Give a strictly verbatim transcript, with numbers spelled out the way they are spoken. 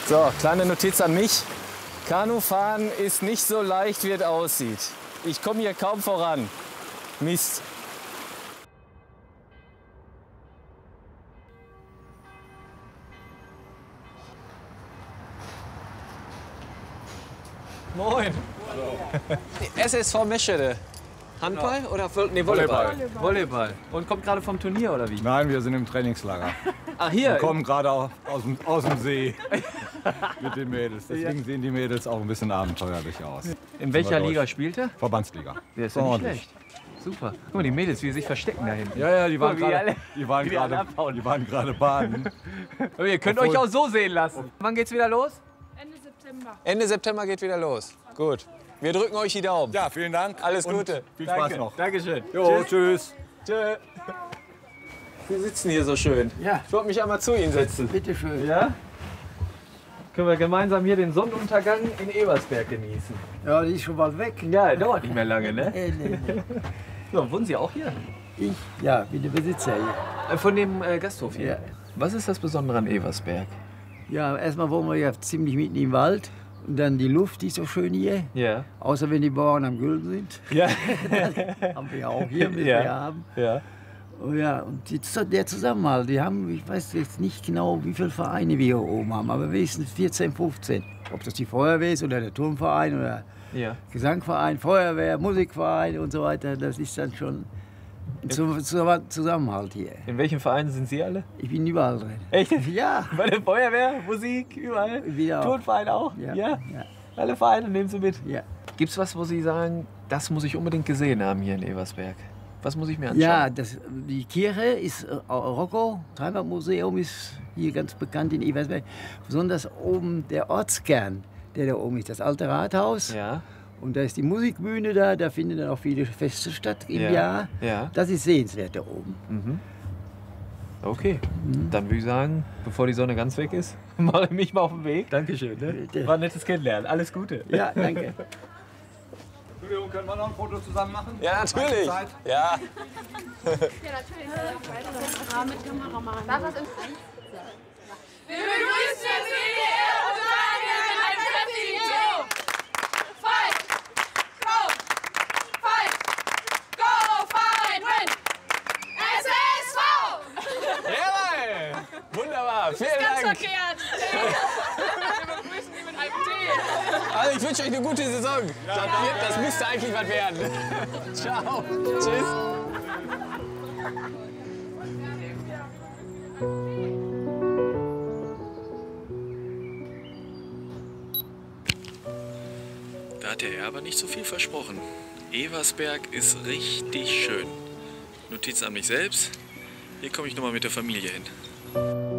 So, kleine Notiz an mich. Kanufahren ist nicht so leicht, wie es aussieht. Ich komme hier kaum voran. Mist. Moin. S S V Meschede. Handball oder nee, Volleyball? Volleyball. Volleyball. Und kommt gerade vom Turnier oder wie? Nein, wir sind im Trainingslager. Ach hier? Wir kommen gerade aus, dem- aus dem See mit den Mädels. Deswegen sehen die Mädels auch ein bisschen abenteuerlich aus. In welcher Sind wir Liga durch. spielt er? Verbandsliga. Der ist ja nicht Ordentlich. schlecht. Super. Guck mal, die Mädels, wie sie sich verstecken da hinten. Ja, ja, die waren Guck mal, wie gerade alle- die waren wie die alle gerade abhauen. die waren gerade baden. Aber ihr könnt Obwohl- euch auch so sehen lassen. Wann geht's wieder los? Ende September. Ende September geht wieder los. Gut. Wir drücken euch die Daumen. Ja, vielen Dank. Alles und Gute. Viel Danke. Spaß noch. Dankeschön. Jo, tschüss. Tschö. Wir sitzen hier so schön. Ja. Ich wollte mich einmal zu Ihnen setzen. Bitte schön. Ja? Können wir gemeinsam hier den Sonnenuntergang in Ebersberg genießen. Ja, die ist schon bald weg. Ja, dauert nicht mehr lange, ne? Nee, nee, nee. So, wohnen Sie auch hier? Ich, ja, bin der Besitzer hier. Äh, Von dem äh, Gasthof hier? Ja. Was ist das Besondere an Eversberg? Ja, erstmal wohnen wir ja ziemlich mitten im Wald. Und dann die Luft, die ist so schön hier. Ja. Außer wenn die Bauern am Gülden sind. Ja. Haben wir ja auch hier, müssen Ja. wir ja haben. Ja. Oh ja, und die, der Zusammenhalt, die haben, ich weiß jetzt nicht genau, wie viele Vereine wir hier oben haben, aber wenigstens vierzehn, fünfzehn. Ob das die Feuerwehr ist oder der Turmverein oder Ja. Gesangverein, Feuerwehr, Musikverein und so weiter, das ist dann schon ein Zu- Zu- Zusammenhalt hier. In welchen Vereinen sind Sie alle? Ich bin überall drin. Echt? Ja. Bei der Feuerwehr, Musik, überall? Wieder auch. Turnverein auch? Ja. Ja? Ja. Alle Vereine nehmen Sie mit? Ja. Gibt's was, wo Sie sagen, das muss ich unbedingt gesehen haben hier in Eversberg? Was muss ich mir anschauen? Ja, das, die Kirche ist äh, Rocco, Heimatmuseum ist hier ganz bekannt in Eversberg. Besonders oben der Ortskern, der da oben ist, das alte Rathaus. Ja. Und da ist die Musikbühne da, da finden dann auch viele Feste statt im Ja. Jahr. Ja. Das ist sehenswert da oben. Mhm. Okay, dann würde ich sagen, bevor die Sonne ganz weg ist, mache ich mich mal auf den Weg. Dankeschön. Ne? Bitte. War ein nettes Kennenlernen. Alles Gute. Ja, danke. Entschuldigung, können wir noch ein Foto zusammen machen? Ja, natürlich. Zeit? Ja. Ja, natürlich. Ja, mit Kameramann. Was ist Wir begrüßen Sie und sagen ein kräftigen Joe. Fight! Go! Fight! Go! Fight! Win! S S V! Jawohl. Wunderbar. Vielen Ganz Dank. verkehrt. Wir begrüßen Sie mit einem Tee. Also ich wünsche euch eine gute Saison. Das, das müsste eigentlich was werden. Ciao. Tschüss. Da hatte er aber nicht so viel versprochen. Eversberg ist richtig schön. Notiz an mich selbst. Hier komme ich nochmal mit der Familie hin.